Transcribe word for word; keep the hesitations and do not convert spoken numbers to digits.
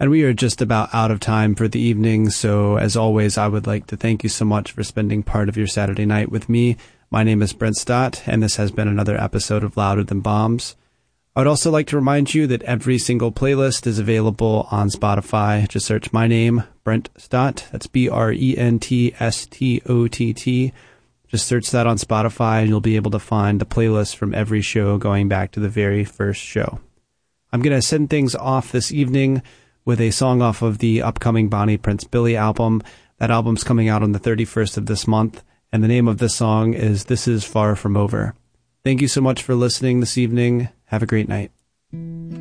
And we are just about out of time for the evening, so as always, I would like to thank you so much for spending part of your Saturday night with me. My name is Brent Stott, and this has been another episode of Louder Than Bombs. I would also like to remind you that every single playlist is available on Spotify. Just search my name, Brent Stott. That's B R E N T S T O T T. Just search that on Spotify, and you'll be able to find the playlist from every show going back to the very first show. I'm going to send things off this evening with a song off of the upcoming Bonnie Prince Billy album. That album's coming out on the thirty-first of this month, and the name of this song is This Is Far From Over. Thank you so much for listening this evening. Have a great night.